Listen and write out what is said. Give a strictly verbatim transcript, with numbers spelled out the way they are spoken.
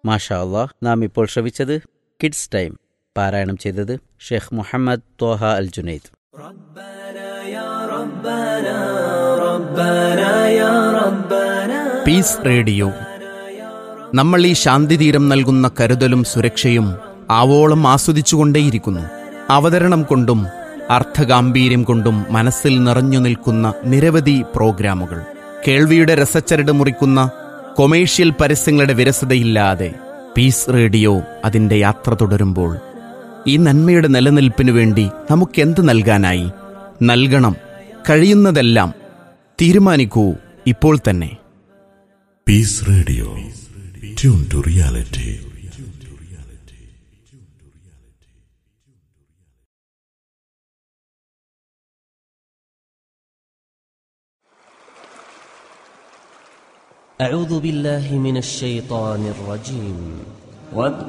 മാഷാ അല്ലാഹ്. നാം ഇപ്പോൾ ശ്രവിച്ചത് കിഡ്സ് ടൈം. പാരായണം ചെയ്തത് ഷെയ്ഖ് മുഹമ്മദ് ത്വാഹ അൽ ജുനൈദ്. Piece radio. നമ്മൾ ഈ ശാന്തിതീരം നൽകുന്ന കരുതലും സുരക്ഷയും ആവോളം ആസ്വദിച്ചുകൊണ്ടേയിരിക്കുന്നു. അവതരണം കൊണ്ടും അർത്ഥഗാംഭീര്യം കൊണ്ടും മനസ്സിൽ നിറഞ്ഞു നിൽക്കുന്ന നിരവധി പ്രോഗ്രാമുകൾ, കേൾവിയുടെ രസച്ചരട് മുറിക്കുന്ന കൊമേഴ്ഷ്യൽ പരസ്യങ്ങളുടെ വിരസതയില്ലാതെ പീസ് റേഡിയോ അതിൻ്റെ യാത്ര തുടരുമ്പോൾ ഈ നന്മയുടെ നിലനിൽപ്പിനു വേണ്ടി നമുക്കെന്ത് നൽകാനായി? നൽകണം, കഴിയുന്നതെല്ലാം. തീരുമാനിക്കൂ ഇപ്പോൾ തന്നെ. Piece radio, tune to reality. أعوذ بالله من الشيطان الرجيم.